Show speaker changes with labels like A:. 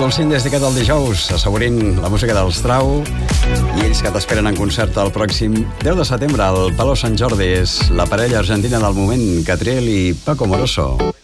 A: Dolcín des d'aquest el dijous, assaborint la música dels Trau, i ells que t'esperen en concert el pròxim 10 de setembre al Palau Sant Jordi. És la parella argentina del moment, Catriel i Paco Moroso.